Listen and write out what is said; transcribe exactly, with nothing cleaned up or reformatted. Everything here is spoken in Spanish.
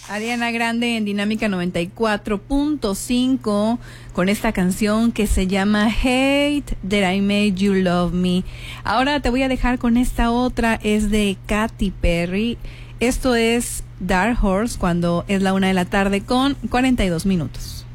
Ariana Grande en Dinámica noventa y cuatro punto cinco con esta canción que se llama Hate That I Made You Love Me. Ahora te voy a dejar con esta otra, es de Katy Perry. Esto es Dark Horse cuando es la una de la tarde con cuarenta y dos minutos.